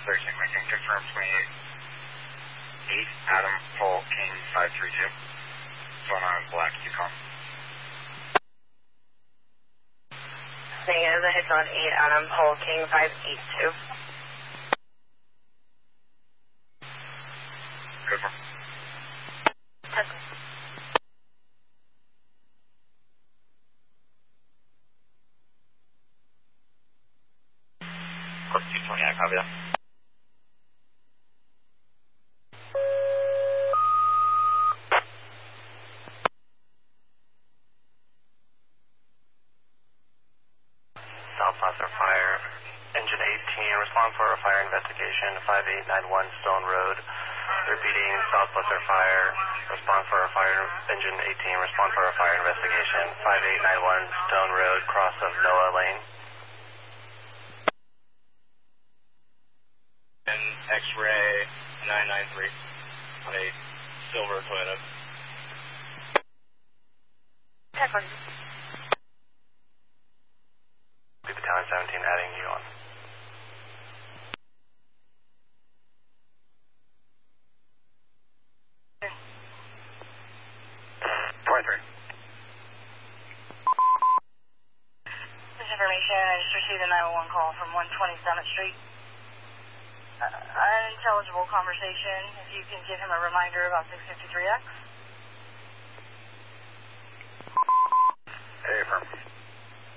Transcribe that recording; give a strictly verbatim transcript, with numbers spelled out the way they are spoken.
thirteen, I can confirm twenty-eight, Adam, Paul, King, five three two. Going on Black Yukon. Negative, the hit's on eight, Adam, Paul, King, five eight two. Good one. Testing. Corp two twenty, I copy that. Southwestern Fire, Engine eighteen, respond for a fire investigation, five eight nine one Stone Road. Repeating, Southwestern Fire, respond for a fire, Engine eighteen, respond for a fire investigation, five eight nine one Stone Road, cross of Noah Lane. And X-ray nine nine three on a silver Toyota. Testing. Battalion seventeen adding you on. twenty-three. This information, I just received a nine one one call from one twenty Summit Street. Uh, unintelligible conversation. If you can give him a reminder about six fifty-three X.